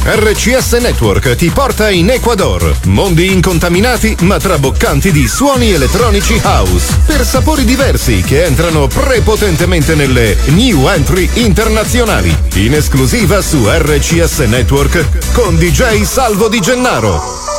RCS Network ti porta in Ecuador. Mondi incontaminati ma traboccanti di suoni elettronici house per sapori diversi che entrano prepotentemente nelle new entry internazionali. In esclusiva su RCS Network con DJ Salvo Di Gennaro.